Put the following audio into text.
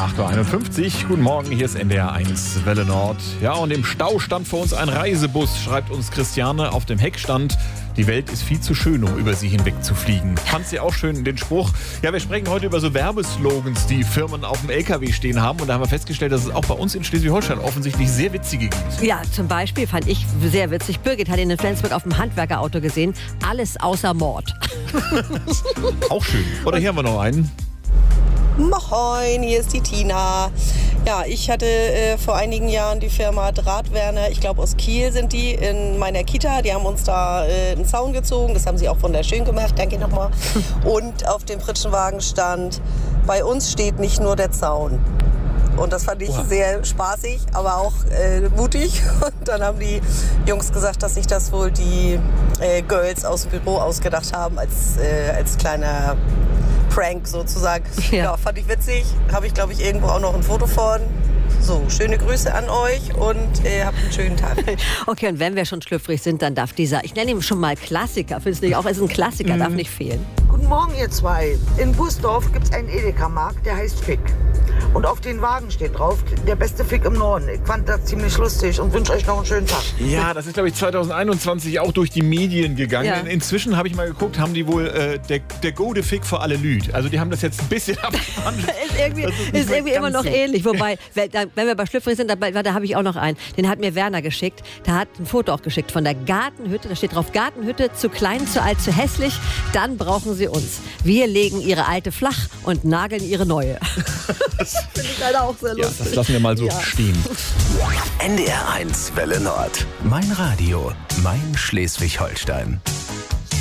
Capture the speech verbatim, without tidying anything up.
acht Uhr einundfünfzig, guten Morgen, hier ist N D R eins Welle Nord. Ja, und im Stau stand vor uns ein Reisebus, schreibt uns Christiane. Auf dem Heck stand: Die Welt ist viel zu schön, um über sie hinweg zu fliegen. Fand sie auch schön, den Spruch. Ja, wir sprechen heute über so Werbeslogans, die Firmen auf dem L K W stehen haben. Und da haben wir festgestellt, dass es auch bei uns in Schleswig-Holstein offensichtlich sehr witzige gibt. Ja, zum Beispiel fand ich sehr witzig. Birgit hat ihn in Flensburg auf dem Handwerkerauto gesehen. Alles außer Mord. Auch schön. Oder hier haben wir noch einen. Moin, hier ist die Tina. Ja, ich hatte äh, vor einigen Jahren die Firma Drahtwerner, ich glaube aus Kiel sind die, in meiner Kita. Die haben uns da äh, einen Zaun gezogen, das haben sie auch wunderschön gemacht, danke nochmal. Und auf dem Pritschenwagen stand: Bei uns steht nicht nur der Zaun. Und das fand ich Oha. sehr spaßig, aber auch äh, mutig. Und dann haben die Jungs gesagt, dass sich das wohl die äh, Girls aus dem Büro ausgedacht haben als, äh, als kleiner Prank sozusagen. Ja, ja, fand ich witzig. Habe ich, glaube ich, irgendwo auch noch ein Foto von. So, schöne Grüße an euch und äh, habt einen schönen Tag. Okay, und wenn wir schon schlüpfrig sind, dann darf dieser, ich nenne ihn schon mal Klassiker, findest du nicht auch? Es ist ein Klassiker, mhm. darf nicht fehlen. Guten Morgen, ihr zwei. In Busdorf gibt es einen Edeka-Markt, der heißt Fick. Und auf den Wagen steht drauf: Der beste Fick im Norden. Ich fand das ziemlich lustig und wünsche euch noch einen schönen Tag. Ja, das ist, glaube ich, zwanzig einundzwanzig auch durch die Medien gegangen. Ja. Inzwischen habe ich mal geguckt, haben die wohl äh, der, der gute Fick für alle Lüd. Also die haben das jetzt ein bisschen abgewandelt. ist irgendwie, ist ist irgendwie immer noch so ähnlich. Wobei, wenn wir bei Schlüpfrig sind, da, da habe ich auch noch einen. Den hat mir Werner geschickt. Der hat ein Foto auch geschickt von der Gartenhütte. Da steht drauf: Gartenhütte, zu klein, zu alt, zu hässlich. Dann brauchen sie uns. Wir legen ihre alte flach und nageln ihre neue. Das finde ich leider auch sehr lustig. Ja, das lassen wir mal so ja. stehen. N D R eins Welle Nord. Mein Radio, mein Schleswig-Holstein.